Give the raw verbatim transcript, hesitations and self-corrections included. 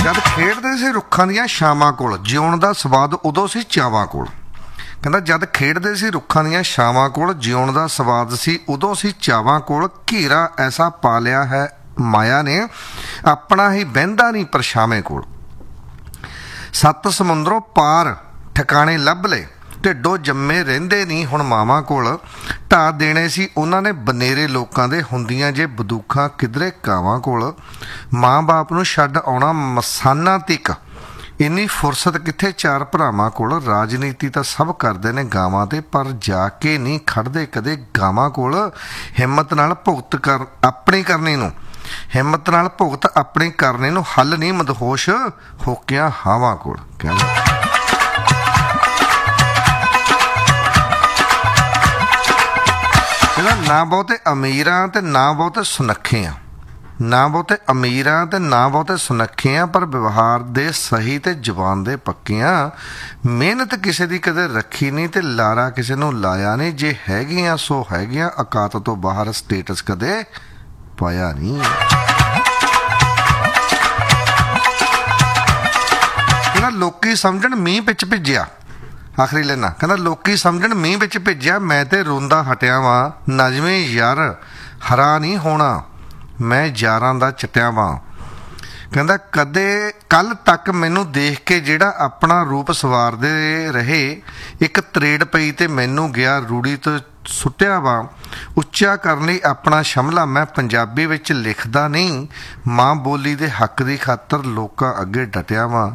ਜਦ ਖੇਡਦੇ ਸੀ ਰੁੱਖਾਂ ਦੀਆਂ ਛਾਵਾਂ ਕੋਲ, ਜਿਉਣ ਦਾ ਸਵਾਦ ਉਦੋਂ ਸੀ ਚਾਵਾਂ ਕੋਲ। ਕਹਿੰਦਾ ਜਦ ਖੇਡਦੇ ਸੀ ਰੁੱਖਾਂ ਦੀਆਂ ਛਾਵਾਂ ਕੋਲ, ਜਿਉਣ ਦਾ ਸਵਾਦ ਸੀ ਉਦੋਂ ਸੀ ਚਾਵਾਂ ਕੋਲ। ਘੇਰਾ ਐਸਾ ਪਾ ਲਿਆ ਹੈ ਮਾਇਆ ਨੇ, ਆਪਣਾ ਹੀ ਬਹਿੰਦਾ ਨਹੀਂ ਪਰਛਾਵੇਂ ਕੋਲ। ਸੱਤ ਸਮੁੰਦਰੋਂ ਪਾਰ ਠਿਕਾਣੇ ਲੱਭ ਲਏ, ਢਿੱਡੋਂ ਜੰਮੇ ਰਹਿੰਦੇ ਨਹੀਂ ਹੁਣ ਮਾਵਾਂ ਕੋਲ। ਢਾਹ ਦੇਣੇ ਸੀ ਉਹਨਾਂ ਨੇ ਬਨੇਰੇ ਲੋਕਾਂ ਦੇ, ਹੁੰਦੀਆਂ ਜੇ ਬੰਦੂਕਾਂ ਕਿਧਰੇ ਕਾਵਾਂ ਕੋਲ। ਮਾਂ ਬਾਪ ਨੂੰ ਛੱਡ ਆਉਣਾ ਮਸਾਨਾ ਤੀਕ, ਇੰਨੀ ਫੁਰਸਤ ਕਿੱਥੇ ਚਾਰ ਭਰਾਵਾਂ ਕੋਲ। ਰਾਜਨੀਤੀ ਤਾਂ ਸਭ ਕਰਦੇ ਨੇ ਗਾਵਾਂ ਤੇ, ਪਰ ਜਾ ਕੇ ਨਹੀਂ ਖੜਦੇ ਕਦੇ ਗਾਵਾਂ ਕੋਲ। ਹਿੰਮਤ ਨਾਲ ਭੁਗਤ ਕਰ ਆਪਣੀ ਕਰਨੀ ਨੂੰ, ਹਿੰਮਤ ਨਾਲ ਭੁਗਤ ਆਪਣੀ ਕਰਨੇ ਨੂੰ, ਹੱਲ ਨਹੀਂ ਮਦਹੋਸ਼ ਹੋਕਿਆਂ ਹਾਵਾਂ ਕੋਲ। ਕਹਿੰਦਾ ਨਾ ਬਹੁਤੇ ਅਮੀਰਾਂ ਤੇ ਨਾ ਬਹੁਤੇ ਸੁਨੱਖੇ ਆ, ਨਾ ਬਹੁਤੇ ਅਮੀਰਾਂ ਤੇ ਨਾ ਬਹੁਤੇ ਸੁਨੱਖੇ ਆ, ਪਰ ਵਿਵਹਾਰ ਦੇ ਸਹੀ ਤੇ ਜ਼ੁਬਾਨ ਦੇ ਪੱਕੇ ਆ। ਮਿਹਨਤ ਕਿਸੇ ਦੀ ਕਦੇ ਰੱਖੀ ਨਹੀਂ ਤੇ ਲਾਰਾ ਕਿਸੇ ਨੂੰ ਲਾਇਆ ਨਹੀਂ। ਜੇ ਹੈਗੀਆਂ ਸੋ ਹੈਗੀਆਂ, ਔਕਾਤ ਤੋਂ ਬਾਹਰ ਸਟੇਟਸ ਕਦੇ ਪਾਇਆ ਨਹੀਂ। ਕਹਿੰਦਾ ਲੋਕੀ ਸਮਝਣ ਮੀਂਹ ਵਿੱਚ ਭਿੱਜਿਆ, ਆਖਰੀ ਲੈਣਾ ਕਹਿੰਦਾ ਲੋਕੀ ਸਮਝਣ ਮੀਂਹ ਵਿੱਚ ਭਿੱਜਿਆ, ਮੈਂ ਤੇ ਰੋਂਦਾ ਹਟਿਆ ਵਾਂ। ਨਜ਼ਮੇ ਯਾਰ ਹਰਾ ਨਹੀਂ ਹੋਣਾ, ਮੈਂ ਯਾਰਾਂ ਦਾ ਚਟਿਆ ਵਾਂ। ਕਹਿੰਦਾ ਕਦੇ ਕੱਲ ਤੱਕ ਮੈਨੂੰ ਦੇਖ ਕੇ ਜਿਹੜਾ ਆਪਣਾ ਰੂਪ ਸਵਾਰਦੇ ਰਹੇ, ਇੱਕ ਤਰੇੜ ਪਈ ਤੇ ਮੈਨੂੰ ਗਿਆ ਰੂੜੀ ਤੋਂ ਸੁੱਟਿਆ ਵਾਂ। ਉੱਚਾ ਕਰਨ ਲਈ ਆਪਣਾ ਸ਼ਮਲਾ ਮੈਂ ਪੰਜਾਬੀ ਵਿੱਚ ਲਿਖਦਾ ਨਹੀਂ, ਮਾਂ ਬੋਲੀ ਦੇ ਹੱਕ ਦੀ ਖਾਤਰ ਲੋਕਾਂ ਅੱਗੇ ਡਟਿਆ ਵਾਂ।